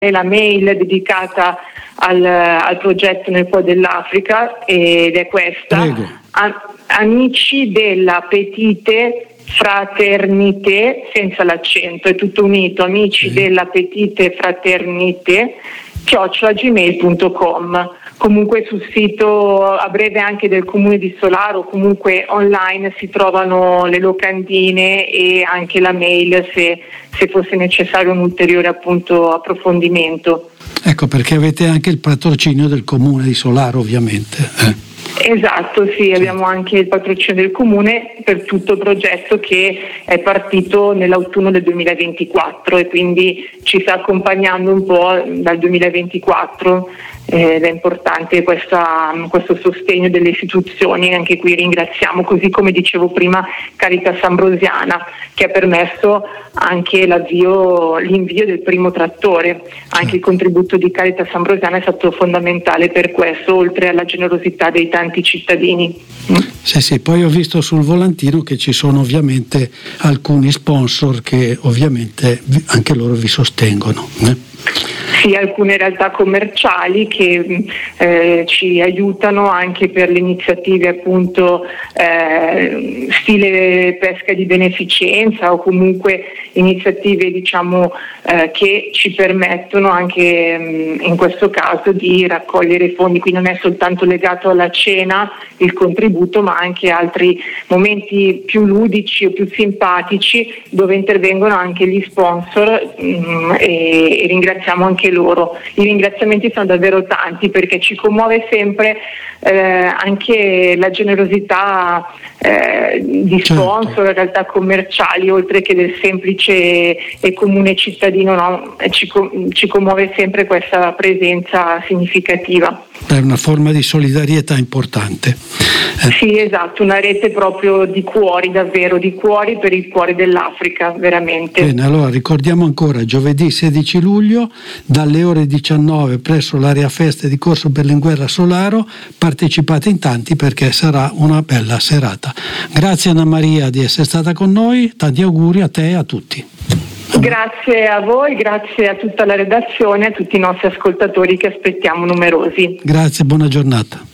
la mail dedicata al progetto Nel cuore dell'Africa, ed è questa: amici della Petite Fraternité, senza l'accento, è tutto unito, amici della Petite Fraternité @gmail.com. Comunque sul sito a breve anche del Comune di Solaro, comunque online, si trovano le locandine e anche la mail se fosse necessario un ulteriore appunto approfondimento. Ecco, perché avete anche il patrocinio del Comune di Solaro, ovviamente. Esatto, sì, abbiamo anche il patrocinio del Comune per tutto il progetto che è partito nell'autunno del 2024 e quindi ci sta accompagnando un po' dal 2024 ed è importante questo sostegno delle istituzioni. Anche qui ringraziamo, così come dicevo prima, Caritas Ambrosiana, che ha permesso anche l'invio del primo trattore. Anche il contributo di Caritas Ambrosiana è stato fondamentale per questo, oltre alla generosità dei tanti cittadini. Sì, poi ho visto sul volantino che ci sono ovviamente alcuni sponsor che ovviamente anche loro vi sostengono. Sì, alcune realtà commerciali che ci aiutano anche per le iniziative appunto stile pesca di beneficenza o comunque iniziative che ci permettono anche in questo caso di raccogliere fondi. Quindi non è soltanto legato alla cena il contributo, ma anche altri momenti più ludici o più simpatici dove intervengono anche gli sponsor e ringraziamo anche loro. I ringraziamenti sono davvero tanti perché ci commuove sempre anche la generosità di sponsor, realtà commerciali, oltre che del semplice e comune cittadino, no? Ci commuove sempre questa presenza significativa. È una forma di solidarietà importante. Sì, esatto, una rete proprio di cuori, davvero di cuori per il cuore dell'Africa, veramente. Bene, allora ricordiamo ancora: giovedì 16 luglio dalle ore 19 presso l'area feste di Corso Berlinguer a Solaro. Partecipate in tanti perché sarà una bella serata. Grazie Anna Maria di essere stata con noi, tanti auguri a te e a tutti. Grazie a voi, grazie a tutta la redazione, a tutti i nostri ascoltatori che aspettiamo numerosi. Grazie, buona giornata.